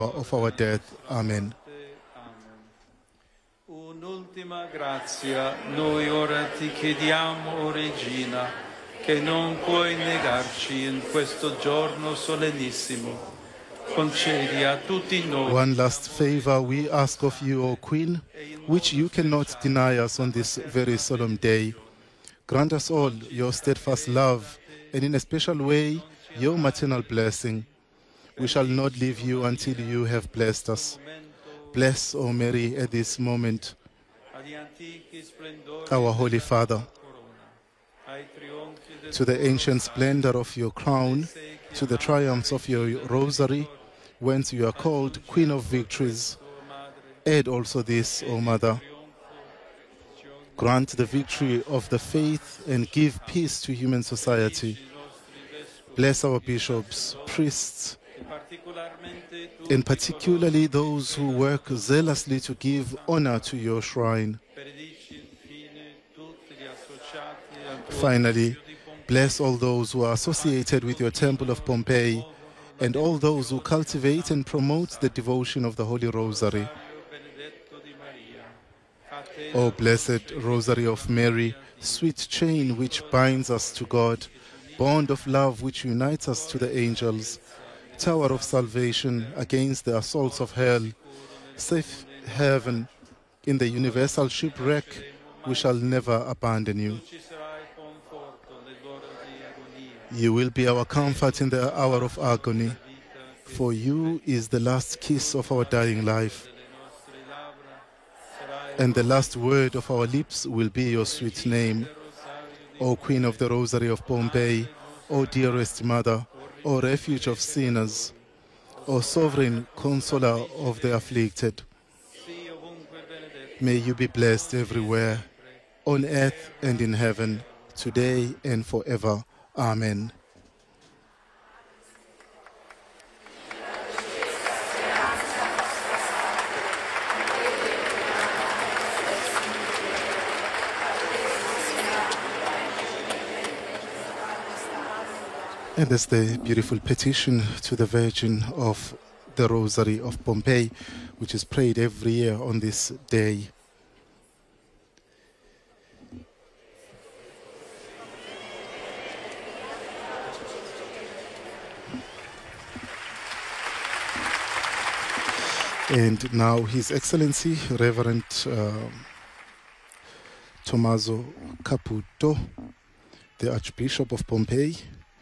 of our death. Amen. Un'ultima grazia, noi ora ti chiediamo, o Regina, che non puoi negarci in questo giorno solennissimo. Concedi a tutti noi. One last favor we ask of you, O Queen, which you cannot deny us on this very solemn day. Grant us all your steadfast love, and in a special way, your maternal blessing. We shall not leave you until you have blessed us. Bless, O Mary, at this moment, our Holy Father, to the ancient splendor of your crown, to the triumphs of your rosary, whence you are called Queen of Victories. Add also this, O Mother. Grant the victory of the faith and give peace to human society. Bless our bishops, priests, and particularly those who work zealously to give honor to your shrine. Finally, bless all those who are associated with your Temple of Pompeii and all those who cultivate and promote the devotion of the Holy Rosary. O blessed Rosary of Mary, sweet chain which binds us to God, bond of love which unites us to the angels, tower of salvation against the assaults of hell, safe haven in the universal shipwreck, we shall never abandon you. You will be our comfort in the hour of agony, for you is the last kiss of our dying life, and the last word of our lips will be your sweet name. O Queen of the Rosary of Pompeii, O dearest Mother, O refuge of sinners, O sovereign consoler of the afflicted, may you be blessed everywhere, on earth and in heaven, today and forever. Amen. And that's the beautiful petition to the Virgin of the Rosary of Pompeii, which is prayed every year on this day. And now His Excellency, Reverend Tommaso Caputo, the Archbishop of Pompeii,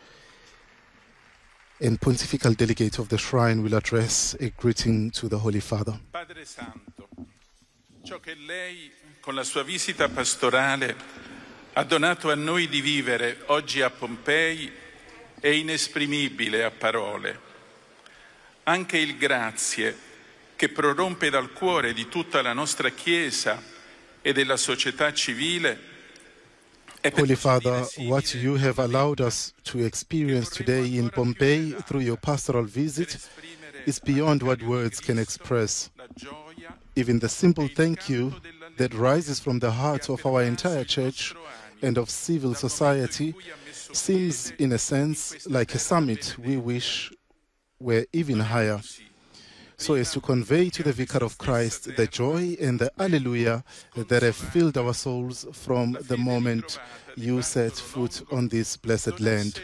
and Pontifical Delegate of the Shrine, will address a greeting to the Holy Father. Padre Santo, ciò che lei con la sua visita pastorale ha donato a noi di vivere oggi a Pompei è inesprimibile a parole. Anche il grazie che prorompe dal cuore di tutta la nostra Chiesa e della società civile. Holy Father, what you have allowed us to experience today in Pompeii through your pastoral visit is beyond what words can express. Even the simple thank you that rises from the heart of our entire church and of civil society seems, in a sense, like a summit we wish were even higher, so as to convey to the Vicar of Christ the joy and the Alleluia that have filled our souls from the moment you set foot on this blessed land.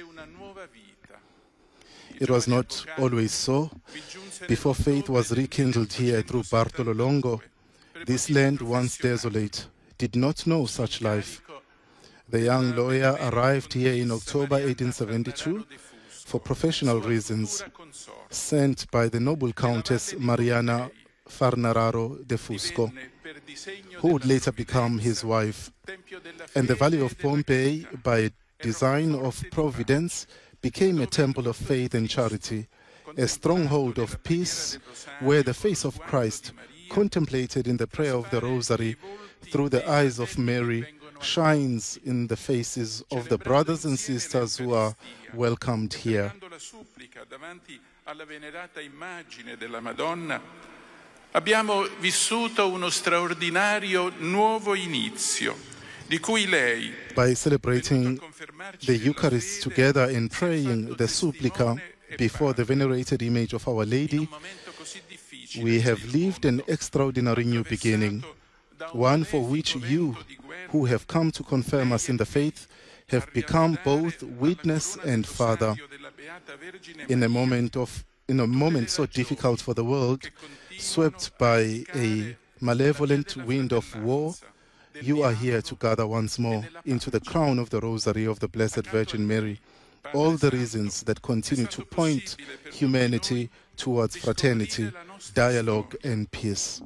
It was not always so. Before faith was rekindled here through Bartolo Longo, this land, once desolate, did not know such life. The young lawyer arrived here in October 1872 for professional reasons, sent by the noble Countess Mariana Farnararo de Fusco, who would later become his wife. And the Valley of Pompeii, by design of Providence, became a temple of faith and charity, a stronghold of peace, where the face of Christ, contemplated in the prayer of the Rosary through the eyes of Mary, shines in the faces of the brothers and sisters who are welcomed here. Abbiamo vissuto uno straordinario nuovo inizio, di cui lei, by celebrating the Eucharist together and praying the supplica before the venerated image of Our Lady, We have lived an extraordinary new beginning, one for which you, who have come to confirm us in the faith, have become both witness and father. In a moment so difficult for the world, swept by a malevolent wind of war, you are here to gather once more into the crown of the Rosary of the Blessed Virgin Mary, all the reasons that continue to point humanity towards fraternity, dialogue and peace.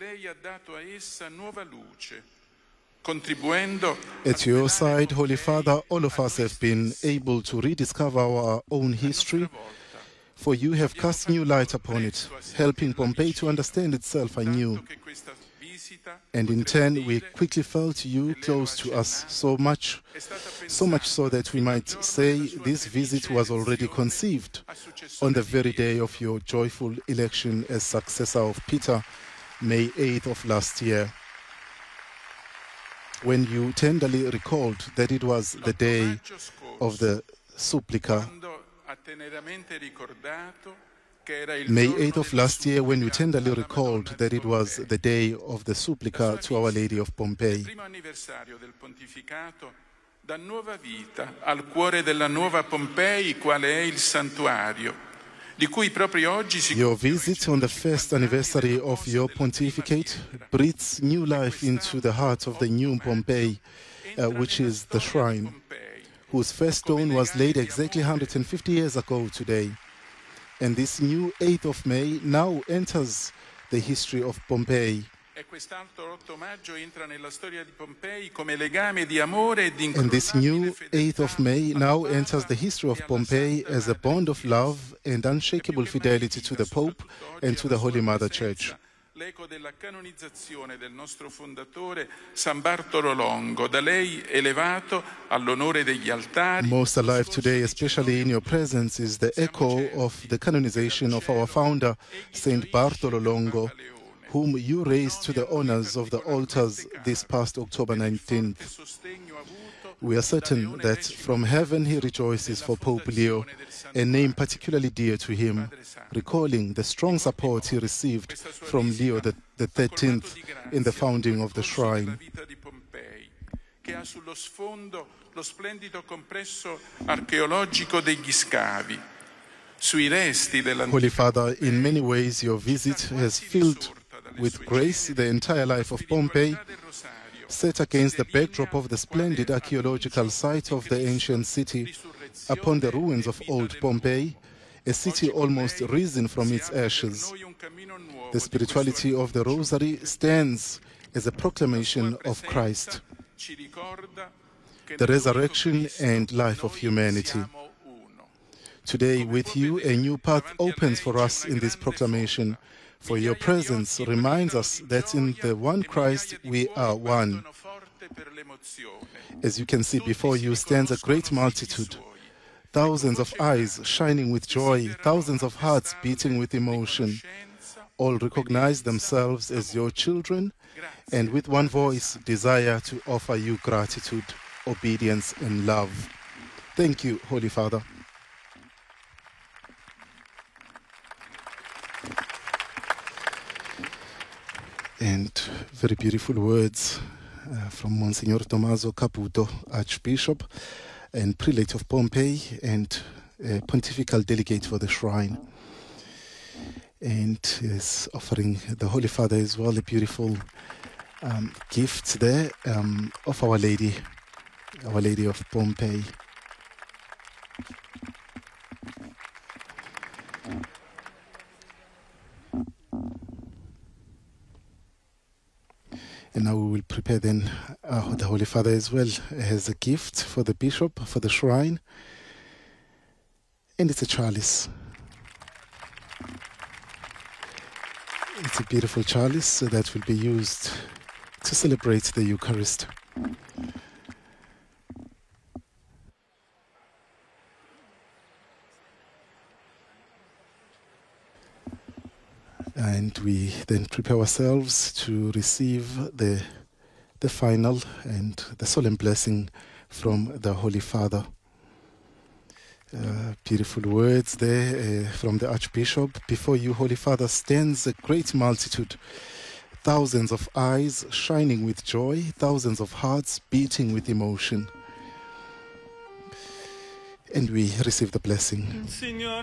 At your side, Holy Father, all of us have been able to rediscover our own history, for you have cast new light upon it, helping Pompeii to understand itself anew. And in turn, we quickly felt you close to us, so much so that we might say this visit was already conceived on the very day of your joyful election as successor of Peter, May 8th of last year, when you tenderly recalled that it was the day of the Supplica. May 8th of last year, when you tenderly recalled that it was the day of the Supplica to Our Lady of Pompeii. Da nuova vita al cuore della nuova Pompei, quale è il santuario, di cui proprio oggi si. Your visit on the first anniversary of your pontificate breathes new life into the heart of the new Pompeii, which is the shrine, whose first stone was laid exactly 150 years ago today. And this new 8th of May now enters the history of Pompeii. And this new 8th of May now enters the history of Pompeii as a bond of love and unshakable fidelity to the Pope and to the Holy Mother Church. L'eco della canonizzazione del nostro fondatore San Bartolo Longo, da lei elevato all'onore degli altari. Most alive today, especially in your presence, is the echo of the canonization of our founder, Saint Bartolo Longo, whom you raised to the honors of the altars this past October 19th. We are certain that from heaven he rejoices for Pope Leo, a name particularly dear to him, recalling the strong support he received from Leo the 13th in the founding of the shrine. Che ha sullo sfondo lo splendido complesso archeologico degli scavi. Sui resti della. Holy Father, in many ways your visit has filled with grace the entire life of Pompeii, set against the backdrop of the splendid archaeological site of the ancient city upon the ruins of old Pompeii, a city almost risen from its ashes. The spirituality of the Rosary stands as a proclamation of Christ, the resurrection and life of humanity. Today, with you, a new path opens for us in this proclamation, for your presence reminds us that in the one Christ we are one. As you can see, before you stands a great multitude, thousands of eyes shining with joy, thousands of hearts beating with emotion. All recognize themselves as your children and with one voice desire to offer you gratitude, obedience and love. Thank you, Holy Father. And very beautiful words from Monsignor Tommaso Caputo, Archbishop and Prelate of Pompeii and Pontifical Delegate for the Shrine. And is offering the Holy Father as well a beautiful gift there of Our Lady of Pompeii. And now we will prepare then, the Holy Father as well has a gift for the Bishop, for the shrine. And it's a chalice. It's a beautiful chalice that will be used to celebrate the Eucharist. And we then prepare ourselves to receive the final and the solemn blessing from the Holy Father. Beautiful words there from the Archbishop. Before you, Holy Father, stands a great multitude. Thousands of eyes shining with joy, thousands of hearts beating with emotion. And we receive the blessing. Il Signore